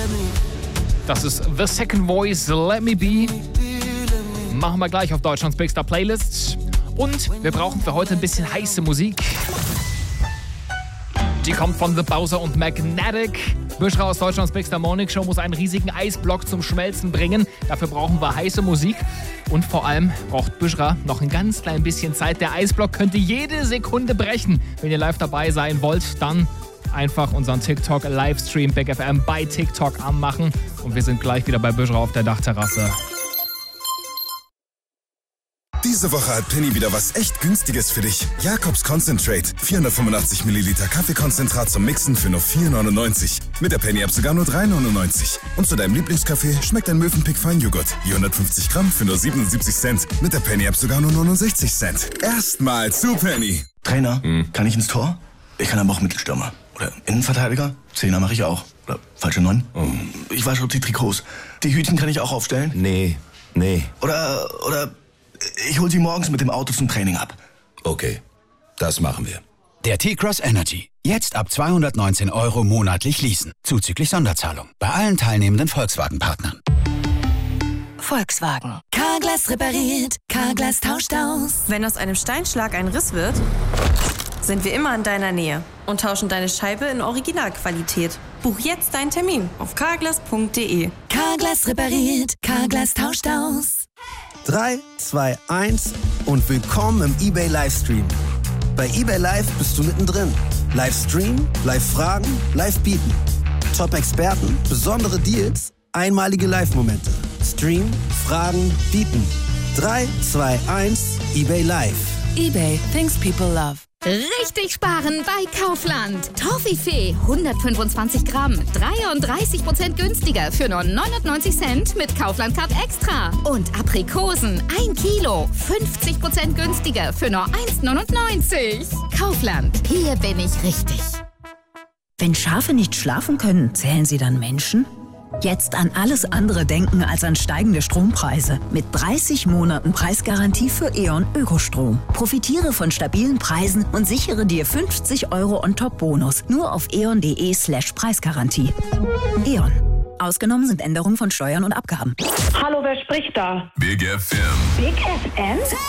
Das ist The Second Voice, Let Me Be. Machen wir gleich auf Deutschlands Big Star Playlist. Und wir brauchen für heute ein bisschen heiße Musik. Die kommt von The Bowser und Magnetic. Büschra aus Deutschlands Big Star Morning Show muss einen riesigen Eisblock zum Schmelzen bringen. Dafür brauchen wir heiße Musik. Und vor allem braucht Büschra noch ein ganz klein bisschen Zeit. Der Eisblock könnte jede Sekunde brechen. Wenn ihr live dabei sein wollt, dann einfach unseren TikTok-Livestream Big FM bei TikTok anmachen. Und wir sind gleich wieder bei Büschra auf der Dachterrasse. Diese Woche hat Penny wieder was echt Günstiges für dich. Jakobs Concentrate. 485 Milliliter Kaffeekonzentrat zum Mixen für nur 4,99. Mit der Penny-App sogar nur 3,99. Und zu deinem Lieblingskaffee schmeckt ein Mövenpick Feinjoghurt. Je 150 Gramm für nur 77 Cent. Mit der Penny-App sogar nur 69 Cent. Erstmal zu Penny. Trainer, kann ich ins Tor? Ich kann aber auch Mittelstürmer. Oder Innenverteidiger? Zehner mache ich auch. Oder falsche 9? Ich wasche die Trikots. Die Hütchen kann ich auch aufstellen? Nee. Oder ich hol sie morgens mit dem Auto zum Training ab. Okay, das machen wir. Der T-Cross Energy. Jetzt ab 219 € monatlich leasen. Zuzüglich Sonderzahlung. Bei allen teilnehmenden Volkswagen-Partnern. Volkswagen. Carglass repariert. Carglass tauscht aus. Wenn aus einem Steinschlag ein Riss wird, sind wir immer in deiner Nähe und tauschen deine Scheibe in Originalqualität. Buch jetzt deinen Termin auf carglass.de. Carglass repariert. Carglass tauscht aus. 3, 2, 1 und willkommen im eBay Livestream. Bei eBay Live bist du mittendrin. Livestream, Live-Fragen, Live-Bieten. Top-Experten, besondere Deals, einmalige Live-Momente. Stream, Fragen, Bieten. 3, 2, 1, eBay Live. eBay, things people love. Richtig sparen bei Kaufland. Toffifee 125 Gramm, 33% günstiger für nur 99 Cent mit Kaufland Card Extra. Und Aprikosen 1 Kilo, 50% günstiger für nur 1,99. Kaufland, hier bin ich richtig. Wenn Schafe nicht schlafen können, zählen sie dann Menschen? Jetzt an alles andere denken als an steigende Strompreise. Mit 30 Monaten Preisgarantie für E.ON Ökostrom. Profitiere von stabilen Preisen und sichere dir 50 € on-top-Bonus. Nur auf eon.de/Preisgarantie. E.ON. Ausgenommen sind Änderungen von Steuern und Abgaben. Hallo, wer spricht da? Big FM. Big FM?